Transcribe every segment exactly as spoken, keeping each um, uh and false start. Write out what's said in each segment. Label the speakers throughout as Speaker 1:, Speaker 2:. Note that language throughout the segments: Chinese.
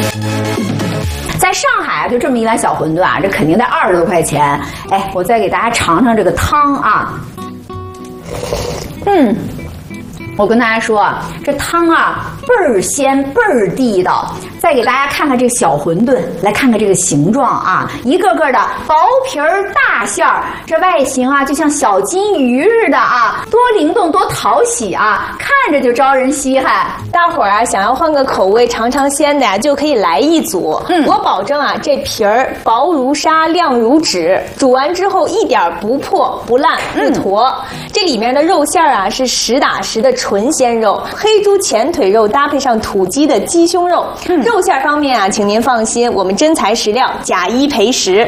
Speaker 1: 在上海啊，就这么一碗小馄饨啊，这肯定得二十多块钱。哎，我再给大家尝尝这个汤啊，嗯。我跟大家说啊，这汤啊倍儿鲜倍儿地道。再给大家看看这个小馄饨，来看看这个形状啊，一个个的薄皮儿大馅儿，这外形啊就像小金鱼似的啊，多灵动多讨喜啊，看着就招人稀罕。
Speaker 2: 大伙儿啊想要换个口味尝尝鲜的呀，就可以来一组。嗯，我保证啊，这皮儿薄如纱亮如纸，煮完之后一点不破不烂不坨。嗯、这里面的肉馅儿啊是实打实的纯鲜肉，黑猪前腿肉搭配上土鸡的鸡胸肉。嗯，肉馅方面啊，请您放心，我们真材实料，假一赔十。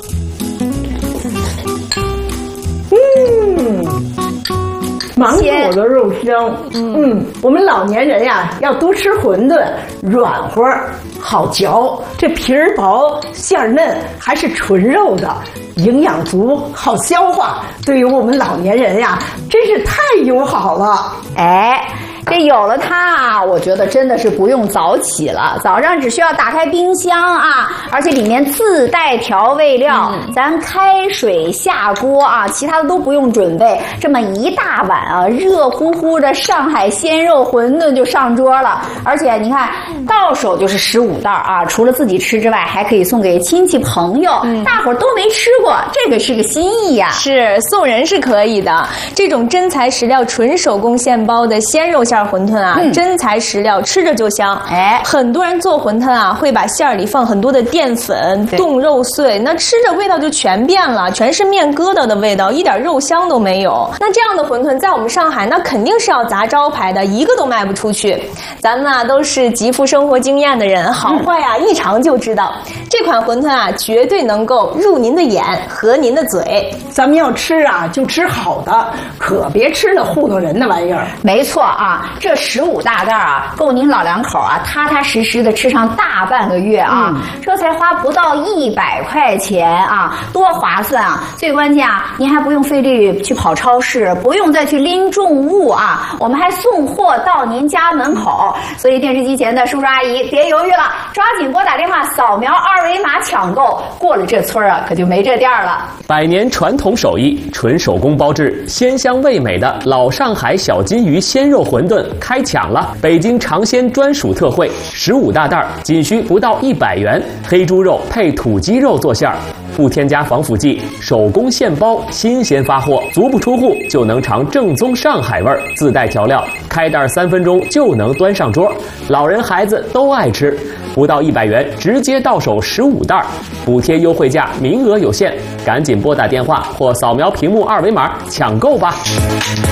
Speaker 3: 嗯，芒果的肉香。嗯, 嗯，我们老年人呀，要多吃馄饨，软和好嚼，这皮儿薄馅儿嫩，还是纯肉的，营养足，好消化。对于我们老年人呀，真是太友好了。
Speaker 1: 哎。这有了它啊，我觉得真的是不用早起了，早上只需要打开冰箱啊，而且里面自带调味料，嗯、咱开水下锅啊，其他的都不用准备，这么一大碗啊，热乎乎的上海鲜肉馄饨就上桌了。而且你看，到手就是十五袋啊，除了自己吃之外，还可以送给亲戚朋友，嗯、大伙儿都没吃过，这个是个心意呀、啊。
Speaker 2: 是送人是可以的，这种真材实料、纯手工现包的鲜肉馅馄饨啊，嗯、真材实料，吃着就香。哎，很多人做馄饨啊，会把馅儿里放很多的淀粉、冻肉碎，那吃着味道就全变了，全是面疙瘩的味道，一点肉香都没有。那这样的馄饨在我们上海，那肯定是要砸招牌的，一个都卖不出去。咱们啊都是极富生活经验的人，好坏啊、嗯、一尝就知道。这款馄饨啊，绝对能够入您的眼，合您的嘴。
Speaker 3: 咱们要吃啊，就吃好的，可别吃那糊弄人的玩意儿。
Speaker 1: 没错啊，这十五大袋啊，够您老两口啊踏踏实实的吃上大半个月啊，嗯、这才花不到一百块钱啊，多划算啊！最关键啊，您还不用费力去跑超市，不用再去拎重物啊，我们还送货到您家门口。所以电视机前的叔叔阿姨别犹豫了，抓紧拨打电话扫描二维码抢购，过了这村啊，可就没这店了。
Speaker 4: 百年传统手艺，纯手工包制，鲜香味美的老上海小金鱼鲜肉馄饨开抢了！北京尝鲜专属特惠，十五大袋，仅需不到一百元，黑猪肉配土鸡肉做馅儿，不添加防腐剂，手工现包，新鲜发货，足不出户就能尝正宗上海味儿，自带调料，开袋三分钟就能端上桌，老人孩子都爱吃。不到一百元，直接到手十五袋，补贴优惠价，名额有限，赶紧拨打电话或扫描屏幕二维码抢购吧。